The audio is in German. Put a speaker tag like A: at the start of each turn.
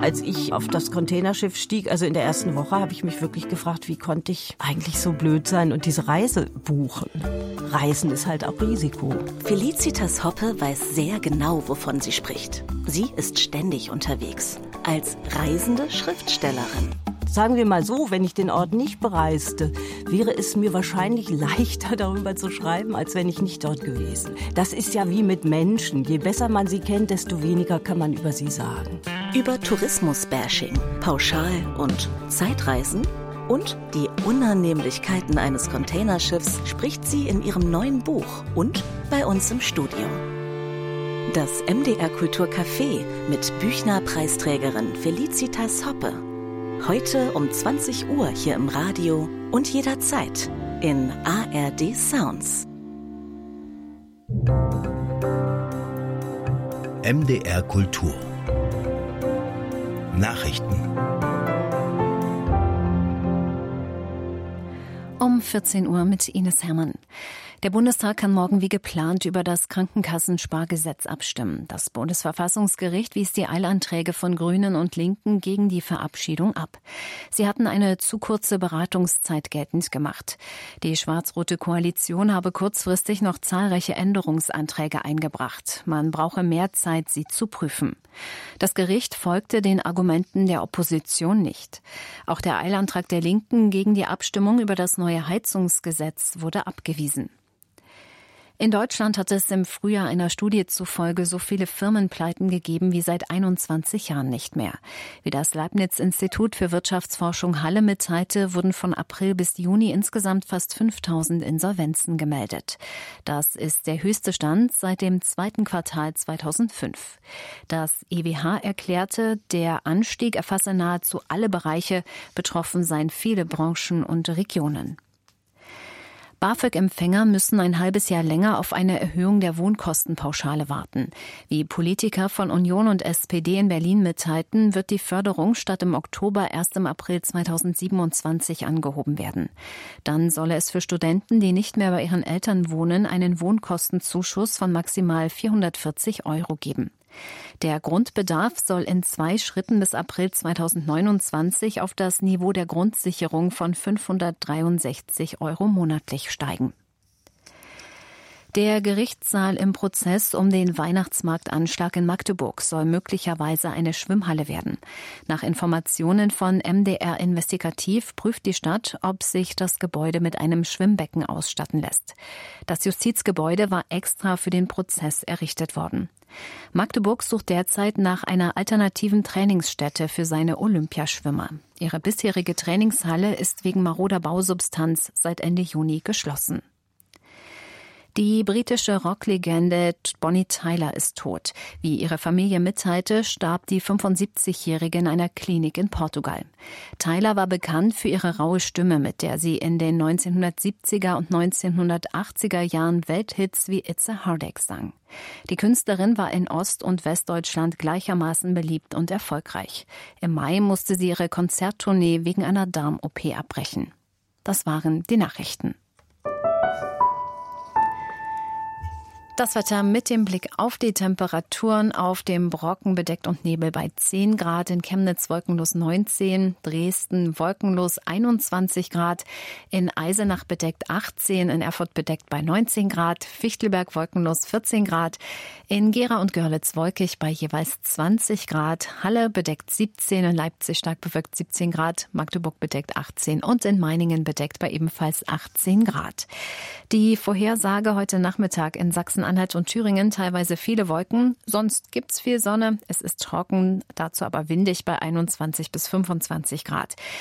A: Als ich auf das Containerschiff stieg, also in der ersten Woche, habe ich mich wirklich gefragt, wie konnte ich eigentlich so blöd sein und diese Reise buchen? Reisen ist halt auch Risiko.
B: Felicitas Hoppe weiß sehr genau, wovon sie spricht. Sie ist ständig unterwegs. Als reisende Schriftstellerin.
A: Sagen wir mal so, wenn ich den Ort nicht bereiste, wäre es mir wahrscheinlich leichter, darüber zu schreiben, als wenn ich nicht dort gewesen. Das ist ja wie mit Menschen. Je besser man sie kennt, desto weniger kann man über sie sagen.
B: Über Tourismus-Bashing, Pauschal- und Zeitreisen und die Unannehmlichkeiten eines Containerschiffs spricht sie in ihrem neuen Buch und bei uns im Studio. Das MDR Kulturcafé mit Büchner-Preisträgerin Felicitas Hoppe. Heute um 20 Uhr hier im Radio und jederzeit in ARD Sounds.
C: MDR Kultur. Nachrichten.
D: Um 14 Uhr mit Ines Herrmann. Der Bundestag kann morgen wie geplant über das Krankenkassenspargesetz abstimmen. Das Bundesverfassungsgericht wies die Eilanträge von Grünen und Linken gegen die Verabschiedung ab. Sie hatten eine zu kurze Beratungszeit geltend gemacht. Die schwarz-rote Koalition habe kurzfristig noch zahlreiche Änderungsanträge eingebracht. Man brauche mehr Zeit, sie zu prüfen. Das Gericht folgte den Argumenten der Opposition nicht. Auch der Eilantrag der Linken gegen die Abstimmung über das neue Heizungsgesetz wurde abgewiesen. In Deutschland hat es im Frühjahr einer Studie zufolge so viele Firmenpleiten gegeben wie seit 21 Jahren nicht mehr. Wie das Leibniz-Institut für Wirtschaftsforschung Halle mitteilte, wurden von April bis Juni insgesamt fast 5.000 Insolvenzen gemeldet. Das ist der höchste Stand seit dem zweiten Quartal 2005. Das EWH erklärte, der Anstieg erfasse nahezu alle Bereiche, betroffen seien viele Branchen und Regionen. BAföG-Empfänger müssen ein halbes Jahr länger auf eine Erhöhung der Wohnkostenpauschale warten. Wie Politiker von Union und SPD in Berlin mitteilten, wird die Förderung statt im Oktober erst im April 2027 angehoben werden. Dann solle es für Studenten, die nicht mehr bei ihren Eltern wohnen, einen Wohnkostenzuschuss von maximal 440 € geben. Der Grundbedarf soll in 2 Schritten bis April 2029 auf das Niveau der Grundsicherung von 563 € monatlich steigen. Der Gerichtssaal im Prozess um den Weihnachtsmarktanschlag in Magdeburg soll möglicherweise eine Schwimmhalle werden. Nach Informationen von MDR Investigativ prüft die Stadt, ob sich das Gebäude mit einem Schwimmbecken ausstatten lässt. Das Justizgebäude war extra für den Prozess errichtet worden. Magdeburg sucht derzeit nach einer alternativen Trainingsstätte für seine Olympiaschwimmer. Ihre bisherige Trainingshalle ist wegen maroder Bausubstanz seit Ende Juni geschlossen. Die britische Rocklegende Bonnie Tyler ist tot. Wie ihre Familie mitteilte, starb die 75-Jährige in einer Klinik in Portugal. Tyler war bekannt für ihre raue Stimme, mit der sie in den 1970er und 1980er Jahren Welthits wie It's a Heartache sang. Die Künstlerin war in Ost- und Westdeutschland gleichermaßen beliebt und erfolgreich. Im Mai musste sie ihre Konzerttournee wegen einer Darm-OP abbrechen. Das waren die Nachrichten. Das Wetter mit dem Blick auf die Temperaturen: auf dem Brocken bedeckt und Nebel bei 10 Grad, in Chemnitz wolkenlos 19, Dresden wolkenlos 21 Grad, in Eisenach bedeckt 18, in Erfurt bedeckt bei 19 Grad, Fichtelberg wolkenlos 14 Grad, in Gera und Görlitz wolkig bei jeweils 20 Grad, Halle bedeckt 17, in Leipzig stark bewölkt 17 Grad, Magdeburg bedeckt 18 und in Meiningen bedeckt bei ebenfalls 18 Grad. Die Vorhersage heute Nachmittag in Sachsen-Anhalt und Thüringen: teilweise viele Wolken, sonst gibt's viel Sonne. Es ist trocken, dazu aber windig bei 21 bis 25 Grad.